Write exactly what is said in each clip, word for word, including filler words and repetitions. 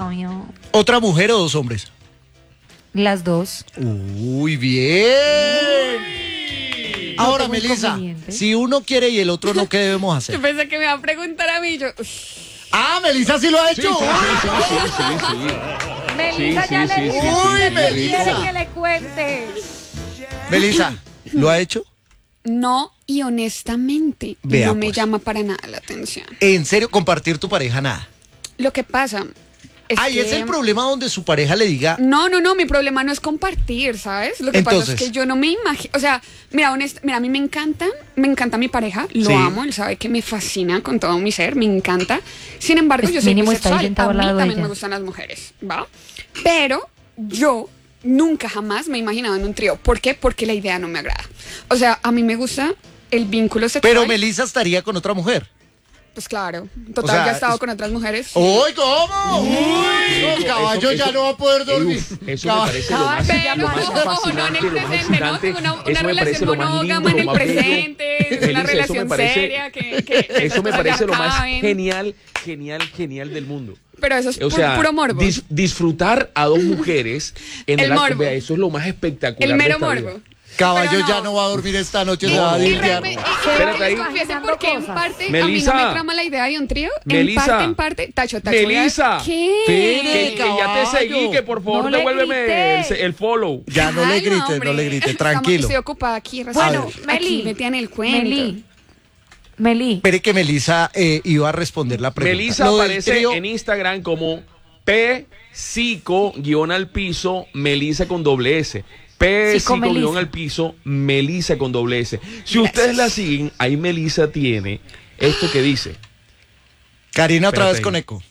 obvio. ¿Otra mujer o dos hombres? Las dos. Uy, bien. Uy. Ahora, No tengo Melissa, inconveniente. si uno quiere y el otro no, ¿qué debemos Yo hacer? pensé que me iba a preguntar a mí. Yo, Ah, Melissa sí lo ha Sí, hecho. sí, sí, sí, sí, sí, sí. Melissa Sí, ya sí, le sí, dije. sí, sí, ¿Quiere Melissa. que le cuente? Melissa, ¿lo ha hecho? no, y honestamente, Vea, no me pues. llama para nada la atención. ¿En serio compartir tu pareja nada? Lo que pasa es Ay, que... es el problema donde su pareja le diga, No, no, no, mi problema no es compartir, ¿sabes? Lo que pasa Entonces. es que yo no me imagino, o sea, mira, honest, mira, a mí me encanta, me encanta mi pareja, lo Sí. amo, él sabe que me fascina con todo mi ser, me encanta. Sin embargo, Pues yo soy mínimo está ahí bisexual, sentado a al mí lado de también ella. me gustan las mujeres, ¿va? Pero yo nunca jamás me he imaginado en un trío. ¿Por qué? Porque la idea no me agrada. O sea, a mí me gusta el vínculo sexual. pero Melissa estaría con otra mujer. Pues claro, total, O sea, ya he estado es- con otras mujeres. ¡Uy, cómo! ¡Uy! Eso- No, caballo eso- ya no va a poder dormir. Uf, eso Caballo. me parece lo más, Pero lo más no, no en fascinante, el lo más presente, ¿no? excitante. Una, una Eso me parece relación lo más lindo, monógama en lo el más bello. presente, es Melissa, una eso relación me parece- seria que, que, que Eso me las parece cosas lo más acaben. genial, genial, genial del mundo. Pero eso es O pu- sea, puro morbo. dis- disfrutar a dos mujeres en El el acto, morbo. vea, eso es lo más espectacular. El de mero esta vida. morbo. Caballo Pero no. ya no va a dormir esta noche, Y, se va a y limpiar. realmente- y- y Espérate que ahí. les confiese Imaginando porque en cosas. parte Melissa. a mí no me trama la idea de un trío. Melissa. En parte, en parte, tacho, tacho. voy a- Melissa. ¿Qué? Espere, Que, que ya te Caballo. seguí, que por favor No le devuélveme grité. el, el follow. Ya no le Ay, grites, hombre. no le grites, Estamos- tranquilo. Estoy ocupada aquí. Bueno, resuelvo. Meli. Aquí metida en el cuento. Meli. Meli. Espere que Melissa eh, iba a responder la pregunta. Melissa Lo del aparece trío- en Instagram como P-Cico guión al piso, Melissa con doble S. P-Cico guión Melissa. al piso, Melissa con doble S. Si ustedes la siguen, ahí Melissa tiene esto que dice. Karina otra vez Espérate con ahí. eco.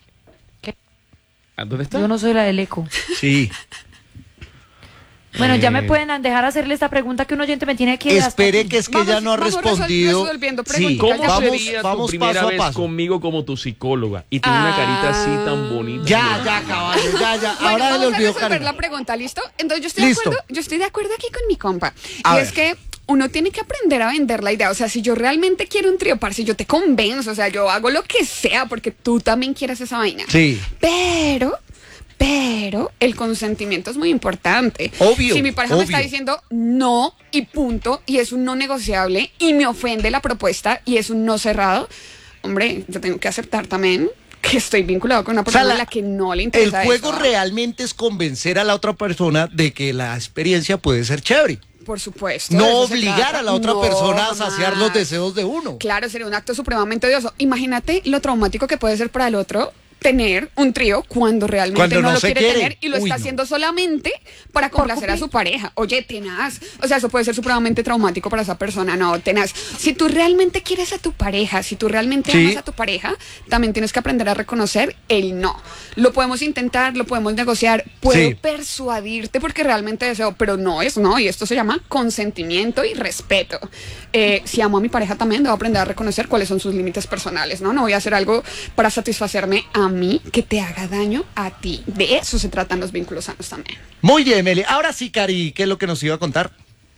¿A ¿Dónde está? Yo no soy la del eco. Sí. Bueno, ya me Eh. pueden dejar hacerle esta pregunta que un oyente me tiene aquí. Espere hasta que es que Vamos- ella no ha vamos resol- respondido. resolviendo Sí, preguntitas. ¿Cómo Ya. vamos, sería vamos tu primera paso a vez paso. conmigo como tu psicóloga? Y tiene una carita así tan bonita. Ya, ya, caballo, ya, ya. Bueno, Ahora le vamos a olvidó resolver Karina. la pregunta, ¿listo? Entonces yo estoy Listo. de acuerdo, yo estoy de acuerdo aquí con mi compa. A y ver. es que uno tiene que aprender a vender la idea. O sea, si yo realmente quiero un trío, parce, yo te convenzo, o sea, yo hago lo que sea porque tú también quieres esa vaina. Sí. Pero, pero el consentimiento es muy importante. Obvio, Si mi pareja me está obvio. diciendo no y punto, y es un no negociable, y me ofende la propuesta, y es un no cerrado, hombre, yo tengo que aceptar también que estoy vinculado con una O sea, persona la- a la que no le El interesa juego eso. realmente es convencer a la otra persona de que la experiencia puede ser chévere. Por supuesto. de No eso se obligar trata. a la otra No, persona a saciar jamás. los deseos de uno. Claro, sería un acto supremamente odioso. Imagínate lo traumático que puede ser para el otro tener un trío cuando realmente Cuando no, no lo se quiere quiere. tener y lo Uy, está no. haciendo solamente para complacer a su pareja. Oye, tenaz. O sea, eso puede ser supremamente traumático para esa persona. No, tenaz. Si tú realmente quieres a tu pareja, si tú realmente Sí. amas a tu pareja, también tienes que aprender a reconocer el no. Lo podemos intentar, lo podemos negociar, puedo Sí. persuadirte porque realmente deseo, pero no es no, y esto se llama consentimiento y respeto. Eh, si amo a mi pareja también debo aprender a reconocer cuáles son sus límites personales, ¿no? No voy a hacer algo para satisfacerme a mí que te haga daño a ti. De eso se tratan los vínculos sanos también. Muy bien, Meli. Ahora sí, Cari, ¿qué es lo que nos iba a contar?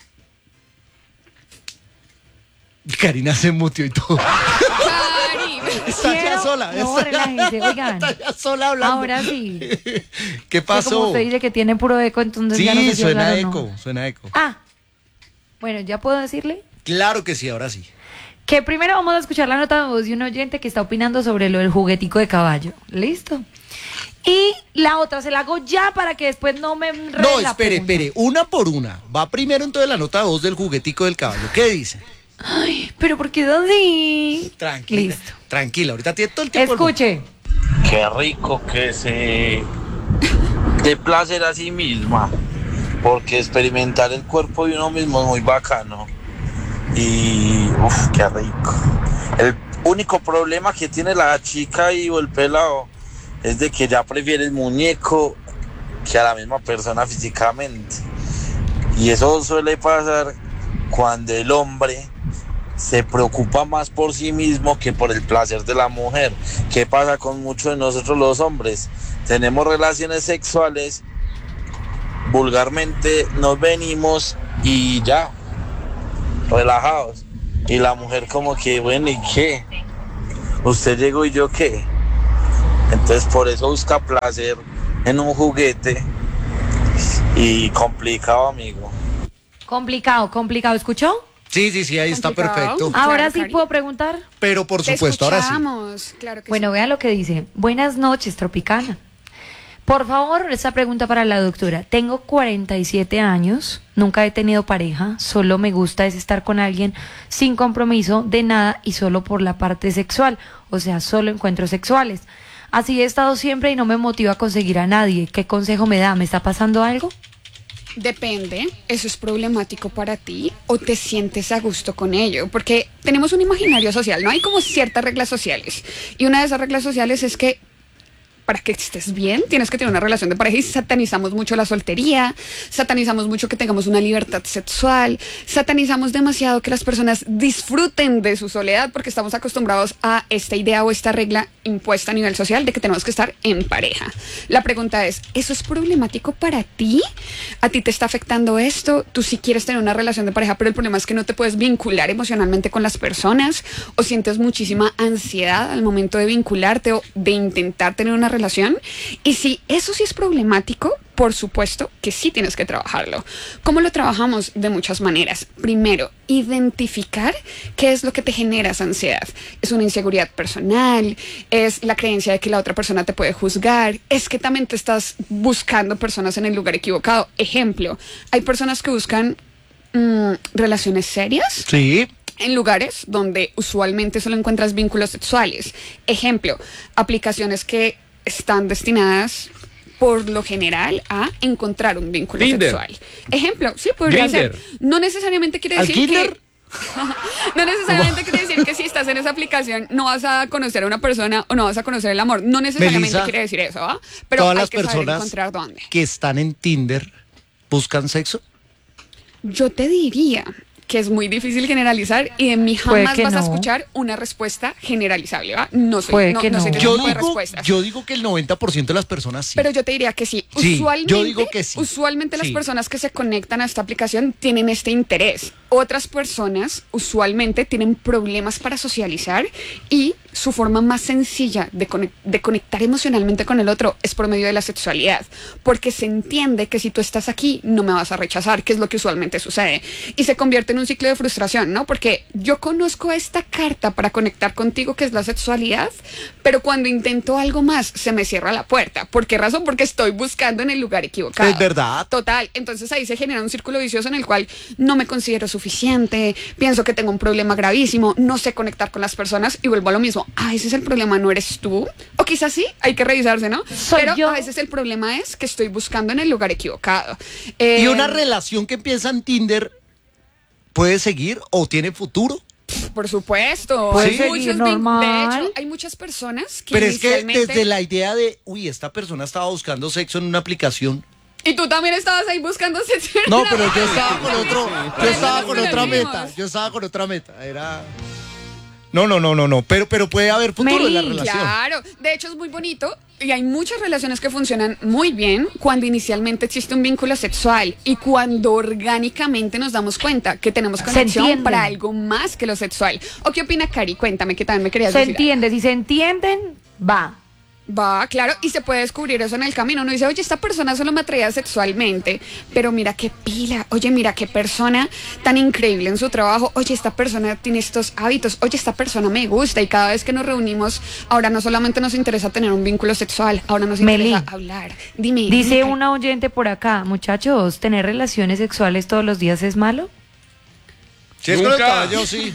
Karina se mutió y todo. Cari, Está ya Quiero- sola. No, está, relájense, oigan. está ya sola hablando. Ahora sí. ¿Qué Que pasó? como usted dice que tiene puro eco, entonces Sí, ya no sé si suena hablar o no. eco, suena eco. Ah, bueno, ¿ya puedo decirle? Claro que sí, ahora sí. Que primero vamos a escuchar la nota de voz de un oyente que está opinando sobre lo del juguetico de caballo. ¿Listo? Y la otra se la hago ya para que después no me enrede No, la espere, pregunta. espere, una por una. Va primero entonces la nota de voz del juguetico del caballo. ¿Qué dice? Ay, pero ¿por qué así? Tranquila. Listo. Tranquila, ahorita tiene todo el tiempo. del mundo. Escuche. Qué rico que se dé placer a sí misma, porque experimentar el cuerpo de uno mismo es muy bacano. Y uff, qué rico. El único problema que tiene la chica y o el pelado es de que ya prefiere el muñeco que a la misma persona físicamente. Y eso suele pasar cuando el hombre se preocupa más por sí mismo que por el placer de la mujer. ¿Qué pasa con muchos de nosotros los hombres? Tenemos relaciones sexuales, vulgarmente nos venimos y ya, relajados. Y la mujer como que, bueno, ¿y qué? ¿Usted llegó y yo qué? Entonces por eso busca placer en un juguete y complicado, amigo. Complicado, complicado. ¿Escuchó? Sí, sí, sí, ahí está Complicado. perfecto. Claro, Ahora sí Cari. puedo preguntar. Pero por Te supuesto, ahora sí. escuchamos, claro que Bueno, sí. vean lo que dice. Buenas noches, Tropicana. Por favor, esta pregunta para la doctora. Tengo cuarenta y siete años, nunca he tenido pareja, solo me gusta es estar con alguien sin compromiso de nada y solo por la parte sexual, o sea, solo encuentros sexuales. Así he estado siempre y no me motiva a conseguir a nadie. ¿Qué consejo me da? ¿Me está pasando algo? Depende, ¿eso es problemático para ti o te sientes a gusto con ello? Porque tenemos un imaginario social, ¿no? Hay como ciertas reglas sociales. Y una de esas reglas sociales es que para que estés bien, tienes que tener una relación de pareja y satanizamos mucho la soltería, satanizamos mucho que tengamos una libertad sexual, satanizamos demasiado que las personas disfruten de su soledad porque estamos acostumbrados a esta idea o esta regla impuesta a nivel social de que tenemos que estar en pareja. La pregunta es, ¿eso es problemático para ti? ¿A ti te está afectando esto? ¿Tú sí quieres tener una relación de pareja, pero el problema es que no te puedes vincular emocionalmente con las personas? ¿O sientes muchísima ansiedad al momento de vincularte o de intentar tener una relación? Y si eso sí es problemático, por supuesto que sí tienes que trabajarlo. ¿Cómo lo trabajamos? De muchas maneras. Primero, identificar qué es lo que te genera esa ansiedad. ¿Es una inseguridad personal? ¿Es la creencia de que la otra persona te puede juzgar? ¿Es que también te estás buscando personas en el lugar equivocado? Ejemplo, hay personas que buscan mmm, relaciones serias. Sí. En lugares donde usualmente solo encuentras vínculos sexuales. Ejemplo, aplicaciones que están destinadas por lo general a encontrar un vínculo Tinder. sexual. Ejemplo, sí, podría Grinder. ser. No necesariamente quiere ¿Al decir Kinder? que... No necesariamente quiere decir que si estás en esa aplicación no vas a conocer a una persona o no vas a conocer el amor. No necesariamente Melissa, quiere decir eso, ¿va? Pero Todas hay las que saber personas encontrar dónde. que están en Tinder buscan sexo. Yo te diría que es muy difícil generalizar y de mí Puede jamás que vas a no. escuchar una respuesta generalizable, ¿va? No soy, Puede no, que no no. soy de Yo ese tipo de digo, respuestas. yo digo que el noventa por ciento de las personas sí. Pero yo te diría que sí. Sí, Usualmente, yo digo que sí. usualmente las Sí. personas que se conectan a esta aplicación tienen este interés. Otras personas usualmente tienen problemas para socializar y su forma más sencilla de, conect- de conectar emocionalmente con el otro es por medio de la sexualidad, porque se entiende que si tú estás aquí no me vas a rechazar, que es lo que usualmente sucede, y se convierte en un ciclo de frustración, ¿no? Porque yo conozco esta carta para conectar contigo, que es la sexualidad, pero cuando intento algo más se me cierra la puerta. ¿Por qué razón? Porque estoy buscando en el lugar equivocado. Es verdad. Total, entonces ahí se genera un círculo vicioso en el cual no me considero suficiente, pienso que tengo un problema gravísimo, no sé conectar con las personas y vuelvo a lo mismo. A veces el problema no eres tú, o quizás sí, hay que revisarse, ¿no? Soy Pero yo. a veces el problema es que estoy buscando en el lugar equivocado. Eh, Y una relación que empieza en Tinder puede seguir o tiene futuro. Por supuesto. Puede Hay seguir muchos vin- normal. De hecho, hay muchas personas que Pero es que inicialmente- desde la idea de, uy, esta persona estaba buscando sexo en una aplicación. Y tú también estabas ahí buscando sexo. No, pero yo estaba con otro, Por yo eso estaba nos con otra perdimos. meta, yo estaba con otra meta, era... No, no, no, no, no, pero, pero puede haber futuro en la Meli, relación. Claro, de hecho es muy bonito y hay muchas relaciones que funcionan muy bien cuando inicialmente existe un vínculo sexual y cuando orgánicamente nos damos cuenta que tenemos conexión entienden. para algo más que lo sexual. ¿O qué opina Cari? Cuéntame, que también me querías Se decir. entiende, si se entienden, va. Va, claro, y se puede descubrir eso en el camino. Uno dice, oye, esta persona solo me atraía sexualmente, pero mira qué pila, oye, mira qué persona tan increíble en su trabajo, oye, esta persona tiene estos hábitos, oye, esta persona me gusta, y cada vez que nos reunimos, ahora no solamente nos interesa tener un vínculo sexual, ahora nos Meli, interesa hablar. Dime. Dice dime, una oyente por acá, muchachos, ¿tener relaciones sexuales todos los días es malo? Si es con el Nunca. caballo, sí.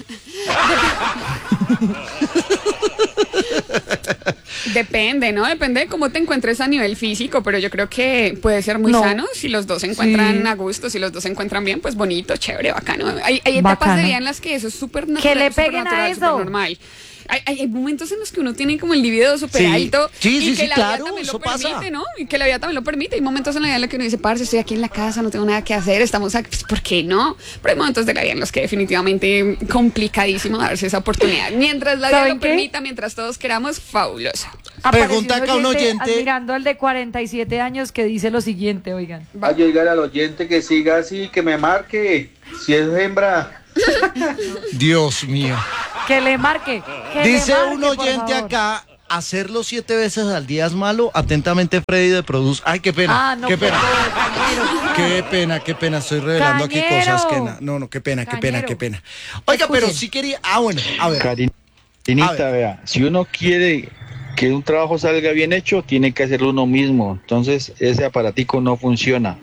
Depende, ¿no? Depende de cómo te encuentres a nivel físico, pero yo creo que puede ser muy No. sano si los dos se encuentran Sí. a gusto, si los dos se encuentran bien, pues bonito, chévere, bacano. Hay, hay etapas Bacano. de vida en las que eso es súper natural. Que le súper peguen a natural, eso. súper normal. Hay, hay, hay momentos en los que uno tiene como el libido súper Sí. alto Sí, y sí, que sí, la claro, vida también eso lo pasa. permite, ¿no? Y que la vida también lo permite. Hay momentos en la vida en los que uno dice, parce, estoy aquí en la casa, no tengo nada que hacer, estamos aquí, pues, ¿por qué no? Pero hay momentos de la vida en los que definitivamente complicadísimo darse esa oportunidad. Mientras la vida ¿Saben lo qué? permita, mientras todos queramos, fabuloso. Pregunta Apareció acá un oyente. Admirando al de cuarenta y siete años que dice lo siguiente, oigan. Va. A llegar al oyente que siga así, que me marque. Si es hembra, Dios mío. Que le marque. que le Dice marque, un por oyente favor. acá hacerlo siete veces al día es malo. Atentamente, Freddy de Produce. Ay, qué pena. Ah, no, qué pena. por favor, Qué pena, qué pena. Estoy revelando aquí Cañero. cosas que na- no, no, qué pena, qué pena, Cañero. qué pena. Oiga, pero Escuchen. sí quería. Ah, bueno, a ver. Karinita, A ver. vea, si uno quiere que un trabajo salga bien hecho, tiene que hacerlo uno mismo. Entonces, ese aparatico no funciona.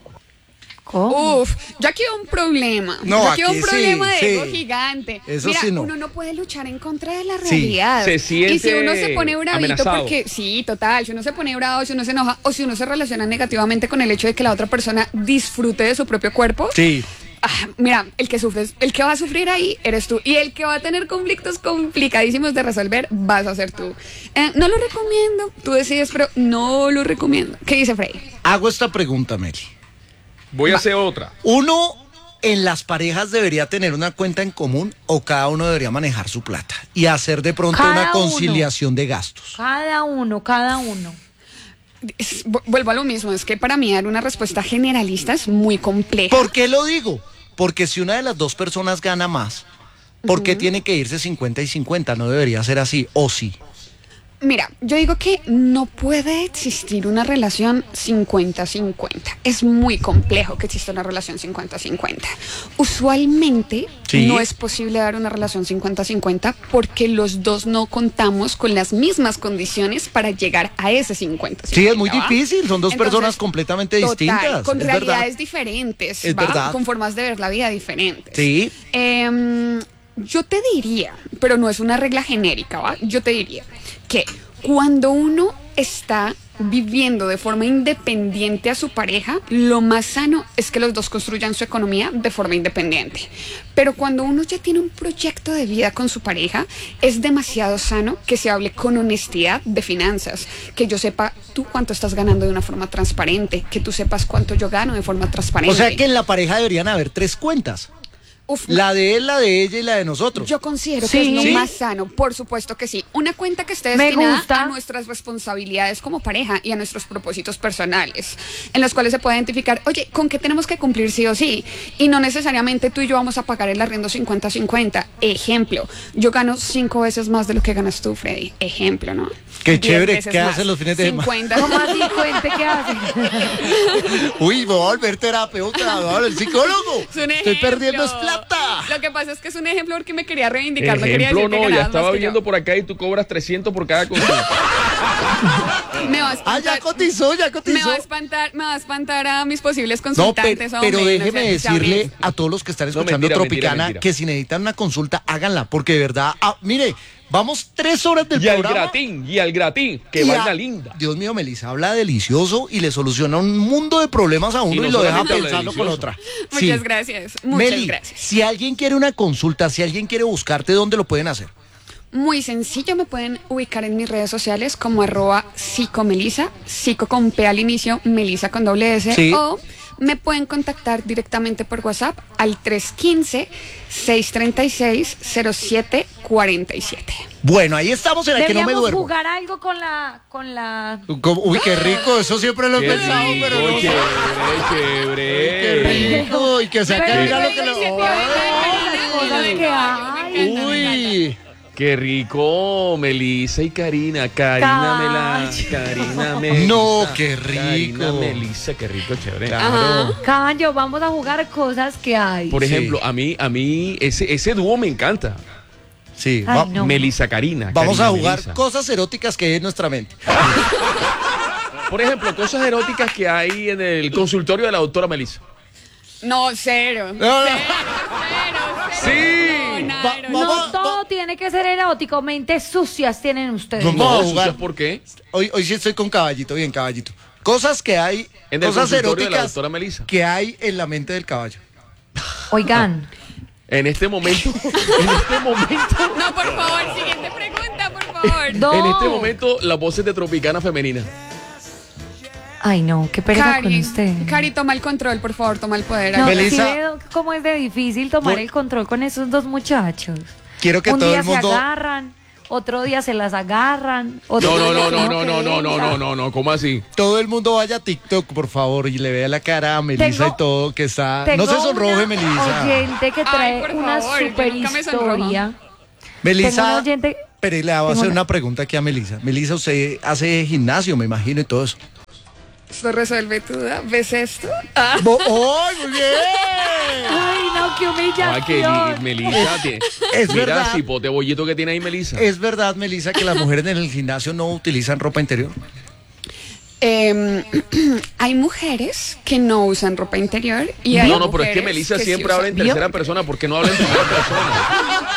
¿Cómo? Uf, yo aquí veo un problema. No, yo aquí veo aquí un problema sí, de ego sí. gigante. Eso Mira, sí no. uno no puede luchar en contra de la Sí. realidad. Se siente y si uno se pone bravito amenazado. porque, sí, total, si uno se pone bravo, si uno se enoja, o si uno se relaciona negativamente con el hecho de que la otra persona disfrute de su propio cuerpo, Sí. ah, mira, el que sufre, el que va a sufrir ahí eres tú. Y el que va a tener conflictos complicadísimos de resolver, vas a ser tú. Eh, no lo recomiendo, tú decides, pero no lo recomiendo. ¿Qué dice Frey? Hago esta pregunta, Meli. Voy a hacer otra. Uno en las parejas debería tener una cuenta en común o cada uno debería manejar su plata y hacer de pronto Cada una uno. conciliación de gastos. Cada uno, cada uno. Es- vu- vuelvo a lo mismo, es que para mí dar una respuesta generalista es muy compleja. ¿Por qué lo digo? Porque si una de las dos personas gana más, ¿por qué tiene que irse cincuenta y cincuenta? No debería ser así, o sí. Mira, yo digo que no puede existir una relación cincuenta cincuenta. Es muy complejo que exista una relación cincuenta cincuenta. Usualmente Sí. no es posible dar una relación cincuenta cincuenta porque los dos no contamos con las mismas condiciones para llegar a ese cincuenta cincuenta. Sí, es muy ¿va? difícil, son dos Entonces, personas completamente total, distintas. con es realidades verdad. diferentes, Es ¿va? verdad. Con formas de ver la vida diferentes. Sí. Em, yo te diría, pero no es una regla genérica, ¿va? Yo te diría que cuando uno está viviendo de forma independiente a su pareja, lo más sano es que los dos construyan su economía de forma independiente. Pero cuando uno ya tiene un proyecto de vida con su pareja, es demasiado sano que se hable con honestidad de finanzas, que yo sepa tú cuánto estás ganando de una forma transparente, que tú sepas cuánto yo gano de forma transparente. O sea que en la pareja deberían haber tres cuentas. Uf, La de él, la de ella y la de nosotros. Yo considero Sí. que es lo ¿Sí? más sano, por supuesto que sí. Una cuenta que esté Me destinada gusta. a nuestras responsabilidades como pareja y a nuestros propósitos personales, en los cuales se puede identificar, oye, ¿con qué tenemos que cumplir sí o sí? Y no necesariamente tú y yo vamos a pagar el arriendo cincuenta cincuenta. Ejemplo, yo gano cinco veces más de lo que ganas tú, Freddy. Ejemplo, ¿no? Qué Diez chévere, veces ¿qué más. hacen los fines de semana? cincuenta. ¿Cómo así? Cuente qué hace. Uy, me voy a volver terapeuta, me voy a volver psicólogo. Es un Estoy ejemplo. perdiendo es plata. Lo que pasa es que es un ejemplo porque me quería reivindicar. no quería Ejemplo, decir que no, ya ganabas estaba más que yo. viendo por acá y tú cobras trescientos por cada consulta. Me va a Ah, espantar. ya cotizó, ya Me cotizó. va a espantar, me va a espantar a mis posibles No, consultantes. pero, pero hombre, no déjeme sé, ya decirle ves. a todos los que están No, escuchando mentira, Tropicana mentira, mentira. que si necesitan una consulta, háganla, porque de verdad, ah, mire, vamos tres horas del Y al programa. gratín, y al gratín, que y vaina a- linda. Dios mío, Melissa habla delicioso y le soluciona un mundo de problemas a uno Y y, no lo deja solamente habla pensando con delicioso. otra. Muchas Sí. gracias, muchas Meli, gracias. si alguien quiere una consulta, si alguien quiere buscarte, ¿dónde lo pueden hacer? Muy sencillo, me pueden ubicar en mis redes sociales como arroba psicomelisa, psico con P al inicio, melisa con doble S, Sí. o me pueden contactar directamente por WhatsApp al tres uno cinco, seis tres seis, cero siete cuatro siete. Bueno, ahí estamos en la que no me Deberíamos duermo. jugar algo con la, con la. Como- Uy, qué rico, eso siempre lo he Qué pensado, rico, pero no sé. chévere, Qué chévere. rico, y que se Pero acarga lo no que hay lo... cosas que hay. Uy, Qué rico, Melissa y Karina. Karina Mela. Ay. Karina Melissa. No, qué Karina rico. Melissa, qué rico, chévere. claro. Caballo, vamos a jugar cosas que hay. Por Sí. ejemplo, a mí, a mí, ese, ese dúo me encanta. Sí, Ay, va- no. Melissa Karina. vamos Karina a jugar Melissa. cosas eróticas que hay en nuestra mente. Por ejemplo, cosas eróticas que hay en el consultorio de la doctora Melissa. No, cero. No, no. Cero, cero, Sí. cero, Va- cero. No vamos- todo tiene que ser erótico. Mentes sucias tienen ustedes. Vamos No, a sucias, jugar. ¿por qué? Hoy, hoy sí estoy con caballito, bien caballito. Cosas que hay, En el cosas consultorio de la eróticas doctora Melissa. que hay en la mente del caballo. Oigan, En este momento, en este momento, No, por favor, siguiente pregunta, por favor. no. en este momento, las voces de Tropicana femenina. Ay, no, qué pereza con Cari, usted. Cari, toma el control, por favor, toma el poder. No, Melissa. ¿sí veo cómo es de difícil tomar Voy- el control con esos dos muchachos? Quiero que Un todo día el mundo... se agarran, otro día se las agarran. Otro No, no, día no, no, como no, que no, no, no, venga. no, no, no, ¿cómo así? Todo el mundo vaya a TikTok, por favor, y le vea la cara a Melissa Tengo- y todo, que está... Tengo No se sonroje, una Melissa. oyente que Ay, trae por una favor, yo super nunca me sonrojo. historia. Tengo una Melissa, oyente. Pero le voy a Tengo hacer una- una pregunta aquí a Melissa. Melissa, usted hace gimnasio, me imagino, y todo eso. Esto resuelve tu duda. ¿Ves esto? Ah. Bo- ¡Ay, muy bien! Ay, no, qué Ah, que humillación. li- Melissa tiene. Es Mira verdad. ese hipote bollito que tiene ahí Melissa. ¿Es verdad, Melissa, que las mujeres en el gimnasio no utilizan ropa interior? Eh, hay mujeres que no usan ropa interior y hay No, no, pero es que mujeres Melissa que sí siempre habla en usan. tercera persona. ¿Por qué no habla en primera persona?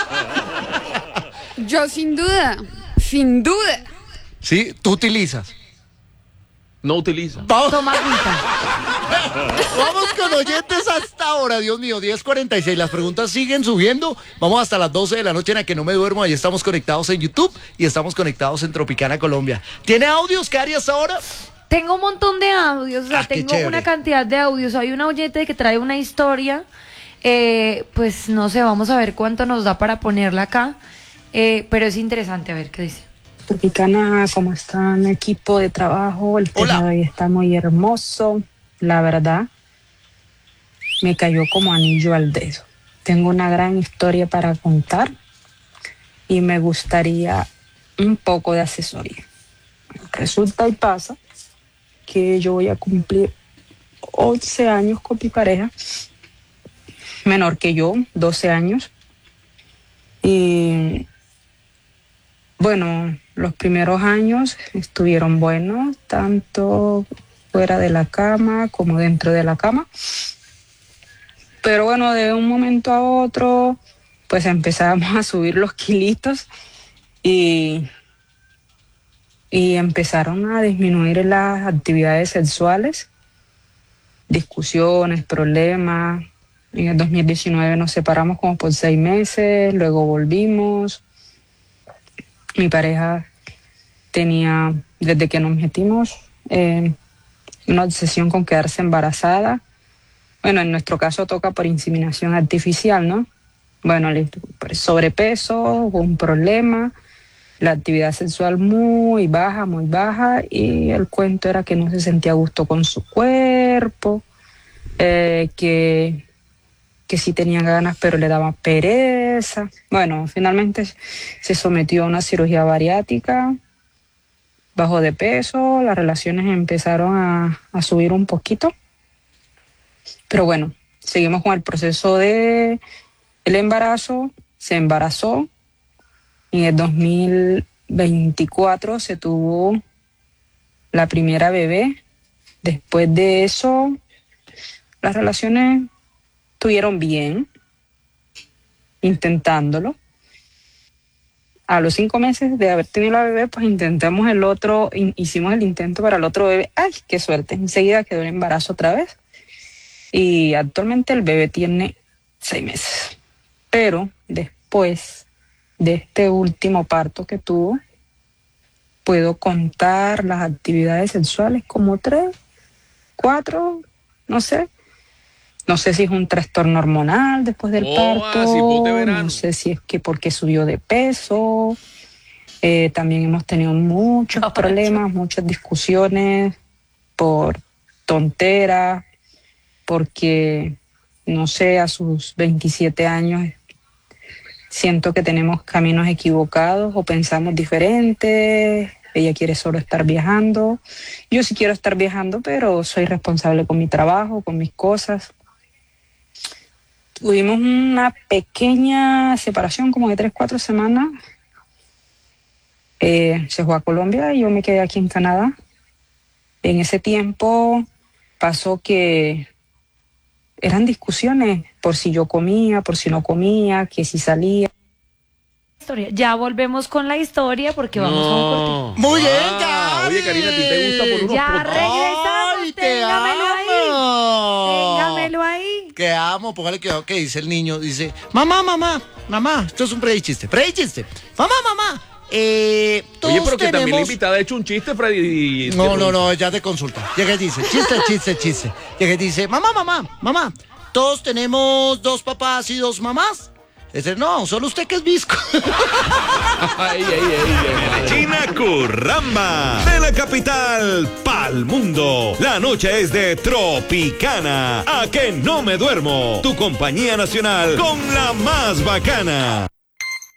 Yo sin duda, sin duda. Sí, tú utilizas. No utiliza. Vamos, Toma agüita. vamos con oyentes hasta ahora, Dios mío, diez cuarenta y seis. Las preguntas siguen subiendo. Vamos hasta las doce de la noche en la que no me duermo. Ahí estamos conectados en YouTube y estamos conectados en Tropicana Colombia. ¿Tiene audios, Cari, hasta ahora? Tengo un montón de audios, o sea, Ah, qué tengo chévere. una cantidad de audios. Hay un oyente que trae una historia, eh, pues no sé, vamos a ver cuánto nos da para ponerla acá, eh, pero es interesante, a ver qué dice. Tropicana, ¿cómo están? Equipo de trabajo, el Hola. tema de hoy está muy hermoso, la verdad, me cayó como anillo al dedo. Tengo una gran historia para contar y me gustaría un poco de asesoría. Resulta y pasa que yo voy a cumplir once años con mi pareja, menor que yo, doce años, y bueno, los primeros años estuvieron buenos, tanto fuera de la cama como dentro de la cama. Pero bueno, de un momento a otro, pues empezamos a subir los kilitos y, y empezaron a disminuir las actividades sexuales, discusiones, problemas. En el dos mil diecinueve nos separamos como por seis meses, luego volvimos. Mi pareja tenía, desde que nos metimos, eh, una obsesión con quedarse embarazada. Bueno, en nuestro caso toca por inseminación artificial, ¿no? Bueno, listo, pues, sobrepeso, hubo un problema, la actividad sexual muy baja, muy baja, y el cuento era que no se sentía a gusto con su cuerpo, eh, que... que sí tenía ganas, pero le daba pereza. Bueno, finalmente se sometió a una cirugía bariátrica, bajó de peso, las relaciones empezaron a, a subir un poquito. Pero bueno, seguimos con el proceso de el embarazo, se embarazó. En el dos mil veinticuatro se tuvo la primera bebé. Después de eso, las relaciones estuvieron bien, intentándolo. A los cinco meses de haber tenido la bebé, pues intentamos el otro, in- hicimos el intento para el otro bebé. ¡Ay, qué suerte! Enseguida quedó el embarazo otra vez. Y actualmente el bebé tiene seis meses. Pero después de este último parto que tuvo, puedo contar las actividades sexuales como tres, cuatro, no sé. No sé si es un trastorno hormonal después del Oh, parto, ah, sí, ponte verano. no sé si es que porque subió de peso. Eh, también hemos tenido muchos No, problemas, muchas discusiones por tonteras, porque, no sé, a sus veintisiete años siento que tenemos caminos equivocados o pensamos diferentes. Ella quiere solo estar viajando. Yo sí quiero estar viajando, pero soy responsable con mi trabajo, con mis cosas. Tuvimos una pequeña separación, como de tres, cuatro semanas. Eh, se fue a Colombia y yo me quedé aquí en Canadá. En ese tiempo pasó que eran discusiones por si yo comía, por si no comía, que si salía. Historia. Ya volvemos con la historia porque vamos a un corte. No. Muy bien, Ah, Cari. Oye, Karina, ¿a ti te gusta por unos Ya puntos? regresamos, ¡Ay, te téngamelo ahí. amo! Téngamelo ahí. Que amo, póngale cuidado que dice el niño, dice, mamá, mamá, mamá, esto es un predichiste, predichiste, mamá, mamá, eh, todos Oye, pero que también la tenemos... invitada ha hecho un chiste, Freddy. y- No, no, no, ya te consulta. Llega y dice, chiste, chiste, chiste. Llega y dice, mamá, mamá, mamá, todos tenemos dos papás y dos mamás. Dice, no, solo usted que es visco. Ay, ay, ay, ay. China Curramba, de la capital pa'l mundo. La noche es de Tropicana. A que no me duermo. Tu compañía nacional con la más bacana.